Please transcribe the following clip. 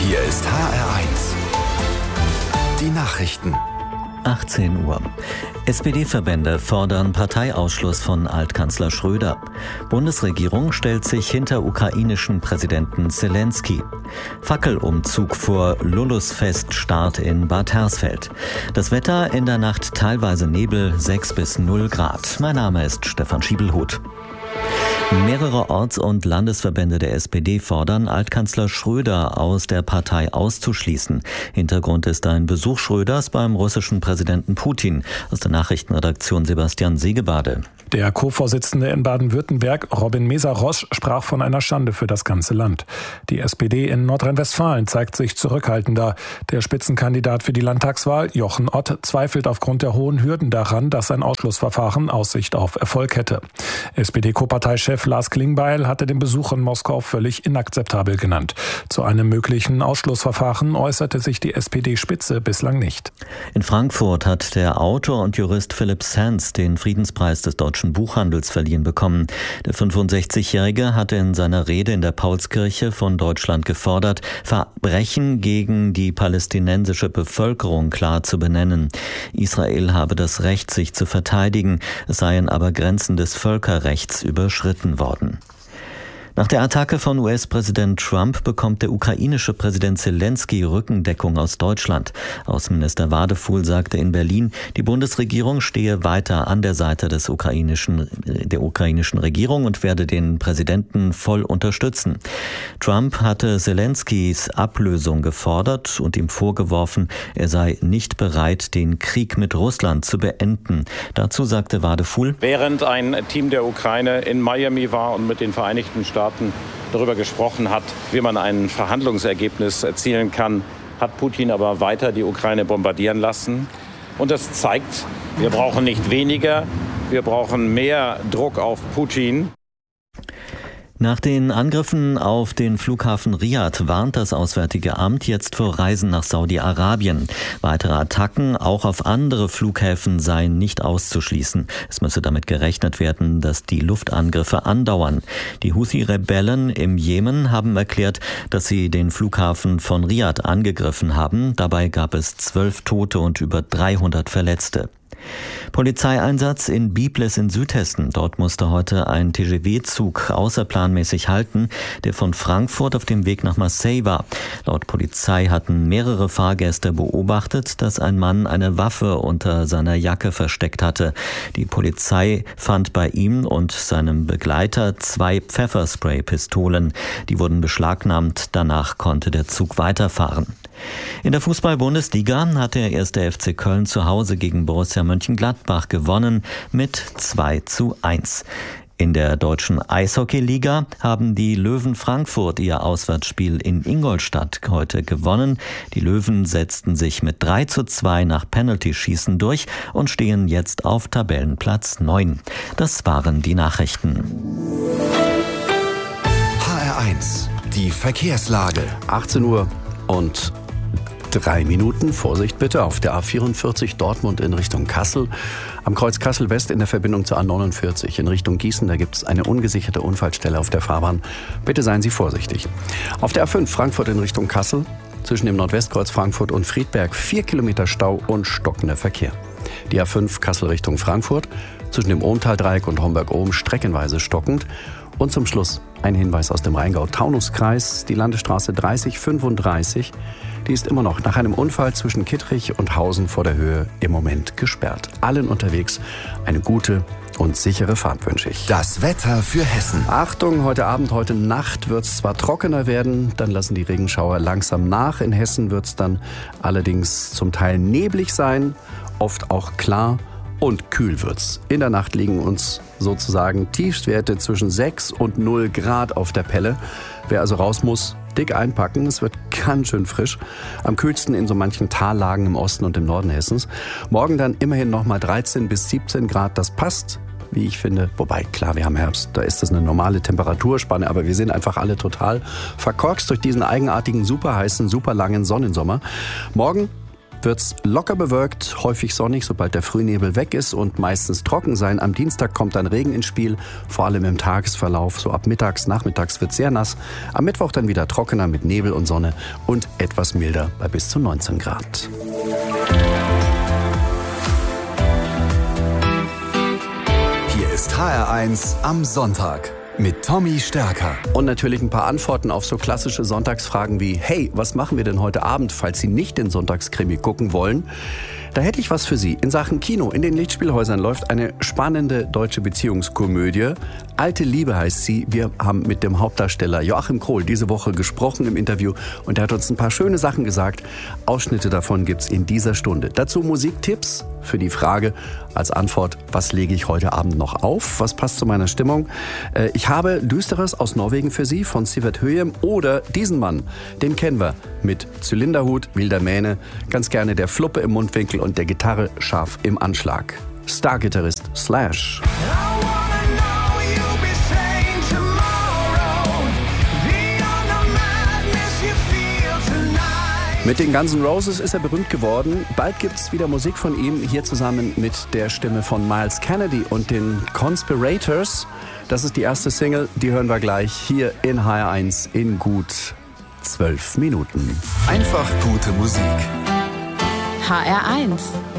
Hier ist HR1. Die Nachrichten. 18 Uhr. SPD-Verbände fordern Parteiausschluss von Altkanzler Schröder. Bundesregierung stellt sich hinter ukrainischen Präsidenten Zelensky. Fackelumzug vor Lulusfest-Start in Bad Hersfeld. Das Wetter in der Nacht teilweise Nebel, 6 bis 0 Grad. Mein Name ist Stefan Schiebelhuth. Mehrere Orts- und Landesverbände der SPD fordern, Altkanzler Schröder aus der Partei auszuschließen. Hintergrund ist ein Besuch Schröders beim russischen Präsidenten Putin. Aus der Nachrichtenredaktion Sebastian Siegebade. Der Co-Vorsitzende in Baden-Württemberg, Robin Meszaros, sprach von einer Schande für das ganze Land. Die SPD in Nordrhein-Westfalen zeigt sich zurückhaltender. Der Spitzenkandidat für die Landtagswahl, Jochen Ott, zweifelt aufgrund der hohen Hürden daran, dass ein Ausschlussverfahren Aussicht auf Erfolg hätte. SPD-Co-Parteichef Lars Klingbeil hatte den Besuch in Moskau völlig inakzeptabel genannt. Zu einem möglichen Ausschlussverfahren äußerte sich die SPD-Spitze bislang nicht. In Frankfurt hat der Autor und Jurist Philipp Sands den Friedenspreis des Deutschen Buchhandels verliehen bekommen. Der 65-Jährige hatte in seiner Rede in der Paulskirche von Deutschland gefordert, Verbrechen gegen die palästinensische Bevölkerung klar zu benennen. Israel habe das Recht, sich zu verteidigen, es seien aber Grenzen des Völkerrechts überschritten worden. Nach der Attacke von US-Präsident Trump bekommt der ukrainische Präsident Zelensky Rückendeckung aus Deutschland. Außenminister Wadefuhl sagte in Berlin, die Bundesregierung stehe weiter an der Seite der ukrainischen Regierung und werde den Präsidenten voll unterstützen. Trump hatte Zelenskys Ablösung gefordert und ihm vorgeworfen, er sei nicht bereit, den Krieg mit Russland zu beenden. Dazu sagte Wadefuhl: Während ein Team der Ukraine in Miami war und mit den Vereinigten Staaten darüber gesprochen hat, wie man ein Verhandlungsergebnis erzielen kann, hat Putin aber weiter die Ukraine bombardieren lassen. Und das zeigt, wir brauchen nicht weniger, wir brauchen mehr Druck auf Putin. Nach den Angriffen auf den Flughafen Riad warnt das Auswärtige Amt jetzt vor Reisen nach Saudi-Arabien. Weitere Attacken auch auf andere Flughäfen seien nicht auszuschließen. Es müsse damit gerechnet werden, dass die Luftangriffe andauern. Die Houthi-Rebellen im Jemen haben erklärt, dass sie den Flughafen von Riad angegriffen haben. Dabei gab es 12 Tote und über 300 Verletzte. Polizeieinsatz in Biblis in Südhessen. Dort musste heute ein TGV-Zug außerplanmäßig halten, der von Frankfurt auf dem Weg nach Marseille war. Laut Polizei hatten mehrere Fahrgäste beobachtet, dass ein Mann eine Waffe unter seiner Jacke versteckt hatte. Die Polizei fand bei ihm und seinem Begleiter 2 Pfefferspray-Pistolen. Die wurden beschlagnahmt. Danach konnte der Zug weiterfahren. In der Fußball-Bundesliga hat der 1. FC Köln zu Hause gegen Borussia Mönchengladbach gewonnen mit 2:1. In der deutschen Eishockey-Liga haben die Löwen Frankfurt ihr Auswärtsspiel in Ingolstadt heute gewonnen. Die Löwen setzten sich mit 3:2 nach Penalty-Schießen durch und stehen jetzt auf Tabellenplatz 9. Das waren die Nachrichten. HR1, die Verkehrslage. 18 Uhr und 3 Minuten. Vorsicht bitte auf der A44 Dortmund in Richtung Kassel. Am Kreuz Kassel-West in der Verbindung zur A49 in Richtung Gießen. Da gibt es eine ungesicherte Unfallstelle auf der Fahrbahn. Bitte seien Sie vorsichtig. Auf der A5 Frankfurt in Richtung Kassel. Zwischen dem Nordwestkreuz Frankfurt und Friedberg 4 Kilometer Stau und stockender Verkehr. Die A5 Kassel Richtung Frankfurt. Zwischen dem Ohmtal-Dreieck und Homberg-Ohm streckenweise stockend. Und zum Schluss ein Hinweis aus dem Rheingau-Taunus-Kreis. Die Landesstraße 3035. Die ist immer noch nach einem Unfall zwischen Kittrich und Hausen vor der Höhe im Moment gesperrt. Allen unterwegs eine gute und sichere Fahrt wünsche ich. Das Wetter für Hessen. Achtung, heute Abend, heute Nacht wird es zwar trockener werden, dann lassen die Regenschauer langsam nach. In Hessen wird es dann allerdings zum Teil neblig sein, oft auch klar. Und kühl wird's. In der Nacht liegen uns sozusagen Tiefstwerte zwischen 6 und 0 Grad auf der Pelle. Wer also raus muss, dick einpacken. Es wird ganz schön frisch. Am kühlsten in so manchen Tallagen im Osten und im Norden Hessens. Morgen dann immerhin nochmal 13 bis 17 Grad. Das passt, wie ich finde. Wobei, klar, wir haben Herbst. Da ist das eine normale Temperaturspanne. Aber wir sind einfach alle total verkorkst durch diesen eigenartigen, super heißen, super langen Sonnensommer. Morgen wird's locker bewölkt, häufig sonnig, sobald der Frühnebel weg ist und meistens trocken sein. Am Dienstag kommt dann Regen ins Spiel, vor allem im Tagesverlauf. So ab mittags, nachmittags wird sehr nass. Am Mittwoch dann wieder trockener mit Nebel und Sonne und etwas milder bei bis zu 19 Grad. Hier ist HR1 am Sonntag mit Tommy Stärker. Und natürlich ein paar Antworten auf so klassische Sonntagsfragen wie: Hey, was machen wir denn heute Abend, falls Sie nicht den Sonntagskrimi gucken wollen? Da hätte ich was für Sie. In Sachen Kino, in den Lichtspielhäusern läuft eine spannende deutsche Beziehungskomödie. Alte Liebe heißt sie. Wir haben mit dem Hauptdarsteller Joachim Krohl diese Woche gesprochen im Interview und er hat uns ein paar schöne Sachen gesagt. Ausschnitte davon gibt's in dieser Stunde. Dazu Musiktipps für die Frage als Antwort: Was lege ich heute Abend noch auf? Was passt zu meiner Stimmung? Ich habe Düsteres aus Norwegen für Sie von Sivert Høyem oder diesen Mann, den kennen wir mit Zylinderhut, wilder Mähne, ganz gerne der Fluppe im Mundwinkel und der Gitarre scharf im Anschlag. Stargitarrist Slash. Mit den Guns N' Roses ist er berühmt geworden. Bald gibt's wieder Musik von ihm, hier zusammen mit der Stimme von Myles Kennedy und den Conspirators. Das ist die erste Single, die hören wir gleich hier in HR1 in gut 12 Minuten. Einfach gute Musik. HR1